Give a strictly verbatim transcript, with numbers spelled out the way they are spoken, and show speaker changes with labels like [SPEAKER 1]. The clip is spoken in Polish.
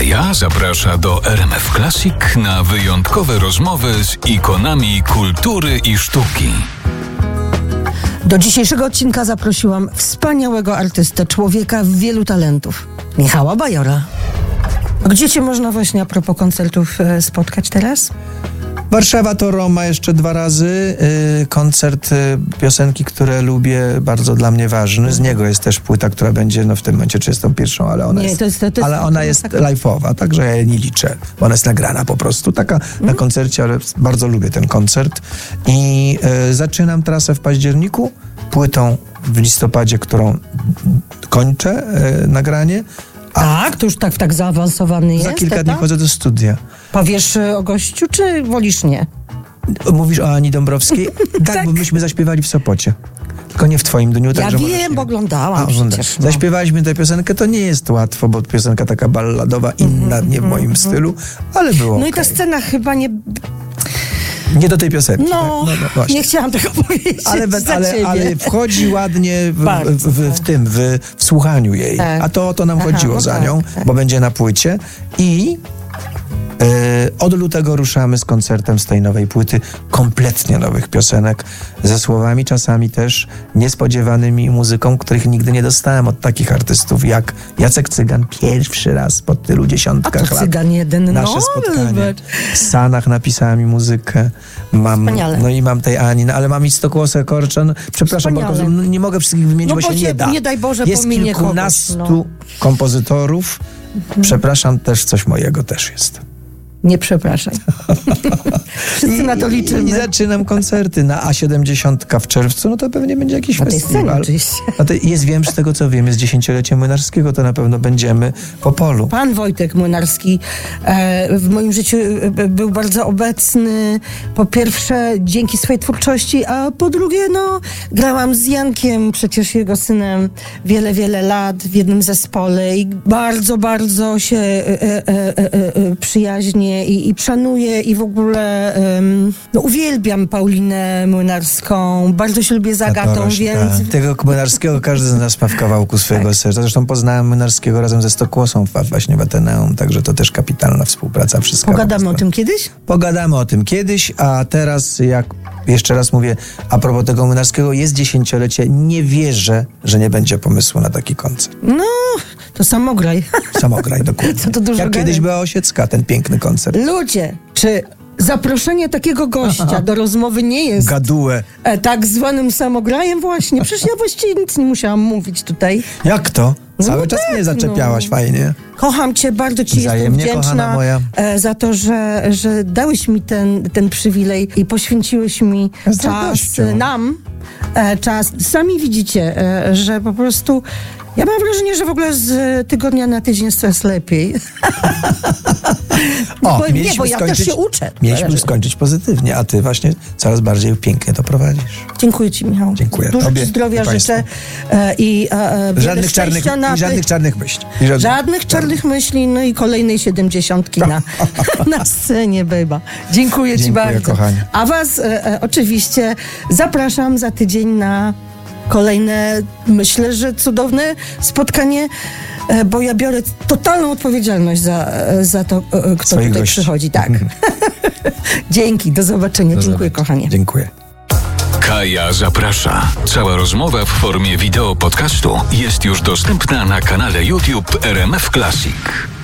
[SPEAKER 1] Kaja zaprasza do R M F Classic na wyjątkowe rozmowy z ikonami kultury i sztuki.
[SPEAKER 2] Do dzisiejszego odcinka zaprosiłam wspaniałego artystę, człowieka wielu talentów, Michała Bajora. Gdzie cię można właśnie a propos koncertów e, spotkać teraz?
[SPEAKER 3] Warszawa to Roma jeszcze dwa razy. Yy, koncert yy, piosenki, które lubię, bardzo dla mnie ważny. Z niego jest też płyta, która będzie no, w tym momencie trzydziestą pierwszą, ale ona
[SPEAKER 2] Nie,
[SPEAKER 3] jest,
[SPEAKER 2] to jest, to jest,
[SPEAKER 3] ale ona jest
[SPEAKER 2] taka...
[SPEAKER 3] live'owa, także ja jej nie liczę. Bo ona jest nagrana po prostu. Taka mm. na koncercie, ale bardzo lubię ten koncert. I yy, zaczynam trasę w październiku, płytą w listopadzie, którą kończę yy, nagranie.
[SPEAKER 2] A, tak, to już tak, tak zaawansowany jest?
[SPEAKER 3] Za kilka
[SPEAKER 2] tak?
[SPEAKER 3] dni chodzę do studia.
[SPEAKER 2] Powiesz o gościu, czy wolisz nie?
[SPEAKER 3] Mówisz o Ani Dąbrowskiej? Tak,
[SPEAKER 2] Tak.
[SPEAKER 3] bo myśmy zaśpiewali w Sopocie. Tylko nie w twoim dniu.
[SPEAKER 2] Ja
[SPEAKER 3] także
[SPEAKER 2] wiem,
[SPEAKER 3] nie...
[SPEAKER 2] bo oglądałam
[SPEAKER 3] A, ogląda.
[SPEAKER 2] przecież. No.
[SPEAKER 3] Zaśpiewaliśmy tę piosenkę, to nie jest łatwo, bo piosenka taka balladowa, inna, nie w moim stylu, ale było
[SPEAKER 2] No
[SPEAKER 3] okay.
[SPEAKER 2] i ta scena chyba nie...
[SPEAKER 3] Nie do tej piosenki.
[SPEAKER 2] No,
[SPEAKER 3] tak? no, no właśnie.
[SPEAKER 2] nie chciałam tego powiedzieć
[SPEAKER 3] Ale,
[SPEAKER 2] za
[SPEAKER 3] ale,
[SPEAKER 2] ciebie.
[SPEAKER 3] ale wchodzi ładnie w,
[SPEAKER 2] Bardzo,
[SPEAKER 3] w, w, w tym, w, w słuchaniu jej.
[SPEAKER 2] Tak.
[SPEAKER 3] A to o to nam
[SPEAKER 2] Aha,
[SPEAKER 3] chodziło
[SPEAKER 2] no
[SPEAKER 3] za
[SPEAKER 2] tak,
[SPEAKER 3] nią,
[SPEAKER 2] tak.
[SPEAKER 3] bo będzie na płycie. I e, od lutego ruszamy z koncertem z tej nowej płyty, kompletnie nowych piosenek, ze słowami czasami też niespodziewanymi, muzyką, których nigdy nie dostałem od takich artystów jak Jacek Cygan, pierwszy raz po tylu
[SPEAKER 2] A
[SPEAKER 3] dziesiątkach
[SPEAKER 2] to
[SPEAKER 3] lat.
[SPEAKER 2] Cygan jeden,
[SPEAKER 3] Nasze
[SPEAKER 2] no,
[SPEAKER 3] spotkanie.
[SPEAKER 2] wybacz.
[SPEAKER 3] W Sanach napisała mi muzykę. Mam,
[SPEAKER 2] Wspaniale.
[SPEAKER 3] no i mam tej Ani, no, ale mam i Stokłosę Korczan. Przepraszam,
[SPEAKER 2] Wspaniale.
[SPEAKER 3] bo no, nie mogę wszystkich wymienić,
[SPEAKER 2] No
[SPEAKER 3] bo
[SPEAKER 2] bo
[SPEAKER 3] się
[SPEAKER 2] cię,
[SPEAKER 3] nie da.
[SPEAKER 2] nie daj Boże,
[SPEAKER 3] jest
[SPEAKER 2] pominie
[SPEAKER 3] kilkunastu
[SPEAKER 2] kogoś, no.
[SPEAKER 3] kompozytorów. Przepraszam, też coś mojego też jest.
[SPEAKER 2] Nie przepraszaj. Wszyscy na to liczymy.
[SPEAKER 3] I zaczynam koncerty na A siedemdziesiąt w czerwcu, no to pewnie będzie jakiś
[SPEAKER 2] Na tej scenie
[SPEAKER 3] festiwal.
[SPEAKER 2] oczywiście.
[SPEAKER 3] No to jest, wiem, z tego co wiem, jest dziesięciolecie Młynarskiego, to na pewno będziemy po polu.
[SPEAKER 2] Pan Wojtek Młynarski e, w moim życiu e, był bardzo obecny. Po pierwsze dzięki swojej twórczości, a po drugie, no, grałam z Jankiem, przecież jego synem, wiele, wiele lat w jednym zespole i bardzo, bardzo się e, e, e, e, przyjaźnie i, i szanuję i w ogóle um, no, uwielbiam Paulinę Młynarską. Bardzo się lubię z Agatą,
[SPEAKER 3] Adoro się,
[SPEAKER 2] więc...
[SPEAKER 3] tak. Tego Młynarskiego każdy z nas ma w kawałku swojego
[SPEAKER 2] Tak.
[SPEAKER 3] serca. Zresztą poznałem Młynarskiego razem ze Stokłosą w, właśnie w Ateneum, także to też kapitalna współpraca. Wszystko.
[SPEAKER 2] Pogadamy o tym kiedyś?
[SPEAKER 3] Pogadamy o tym kiedyś, a teraz, jak jeszcze raz mówię, a propos tego Młynarskiego, jest dziesięciolecie, nie wierzę, że nie będzie pomysłu na taki koncert.
[SPEAKER 2] No, to samograj.
[SPEAKER 3] Samograj, dokładnie.
[SPEAKER 2] Co to dużo
[SPEAKER 3] Jak
[SPEAKER 2] gadać.
[SPEAKER 3] kiedyś była Osiecka, ten piękny koncert.
[SPEAKER 2] Ludzie, czy zaproszenie takiego gościa do rozmowy nie jest
[SPEAKER 3] Gadułę.
[SPEAKER 2] e, tak zwanym samograjem właśnie? Przecież ja właściwie nic nie musiałam mówić tutaj.
[SPEAKER 3] Jak to? Cały
[SPEAKER 2] No
[SPEAKER 3] czas
[SPEAKER 2] tak,
[SPEAKER 3] mnie zaczepiałaś,
[SPEAKER 2] no.
[SPEAKER 3] fajnie.
[SPEAKER 2] Kocham cię, bardzo ci
[SPEAKER 3] Wzajemnie,
[SPEAKER 2] jestem
[SPEAKER 3] kochana
[SPEAKER 2] wdzięczna
[SPEAKER 3] moja.
[SPEAKER 2] e, za to, że, że dałeś mi ten, ten przywilej i poświęciłeś mi
[SPEAKER 3] Z
[SPEAKER 2] czas,
[SPEAKER 3] radością.
[SPEAKER 2] e, nam e, czas. Sami widzicie, e, że po prostu ja mam wrażenie, że w ogóle z tygodnia na tydzień jest coraz lepiej.
[SPEAKER 3] O,
[SPEAKER 2] bo, nie,
[SPEAKER 3] mieliśmy
[SPEAKER 2] bo ja
[SPEAKER 3] skończyć,
[SPEAKER 2] też się uczę.
[SPEAKER 3] Mieliśmy skończyć pozytywnie, a ty właśnie coraz bardziej pięknie to prowadzisz.
[SPEAKER 2] Dziękuję ci, Michał.
[SPEAKER 3] Dziękuję
[SPEAKER 2] Dużo
[SPEAKER 3] tobie
[SPEAKER 2] ci zdrowia
[SPEAKER 3] i
[SPEAKER 2] życzę
[SPEAKER 3] państwu.
[SPEAKER 2] e, i e, e, wiele
[SPEAKER 3] Żadnych czarnych,
[SPEAKER 2] szczęścia na
[SPEAKER 3] i żadnych
[SPEAKER 2] tej-
[SPEAKER 3] czarnych myśli. I żadnych,
[SPEAKER 2] Żadnych czarnych myśli, no i kolejnej siedemdziesiątki na, na scenie, bejba. Dziękuję ci
[SPEAKER 3] Dziękuję,
[SPEAKER 2] bardzo.
[SPEAKER 3] kochanie.
[SPEAKER 2] A was e, e, oczywiście zapraszam za tydzień na kolejne, myślę, że cudowne spotkanie, e, bo ja biorę totalną odpowiedzialność za, e, za to, e, kto
[SPEAKER 3] Swoich
[SPEAKER 2] tutaj
[SPEAKER 3] gości.
[SPEAKER 2] przychodzi. Tak. Dzięki, do zobaczenia.
[SPEAKER 3] Do
[SPEAKER 2] Dziękuję,
[SPEAKER 3] zobaczenia.
[SPEAKER 2] kochanie.
[SPEAKER 3] Dziękuję.
[SPEAKER 1] Kaja zaprasza. Cała rozmowa w formie wideo podcastu jest już dostępna na kanale YouTube R M F Classic.